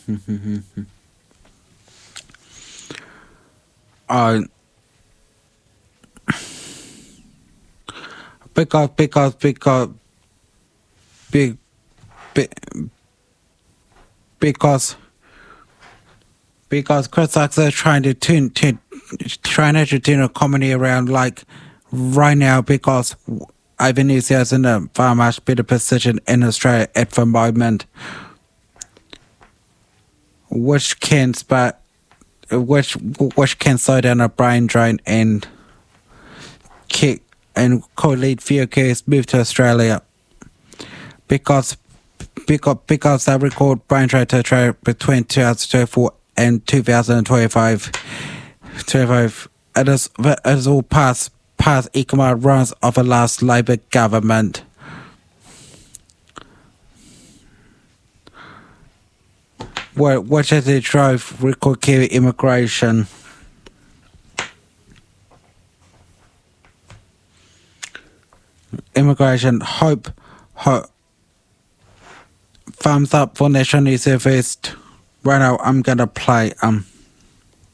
uh, because be- be- because critics are trying to turn a comedy around like right now because Indonesia is in a far much better position in Australia at the moment, which can spark which can slow down a brain drain and kick and could lead few cases move to Australia because they record brain drain to Australia between 2024 and 2025. It is all past economic runs of the last Labor government. Which is it drove record Kiwi immigration. Hope thumbs up for National News Service. Right now I'm gonna play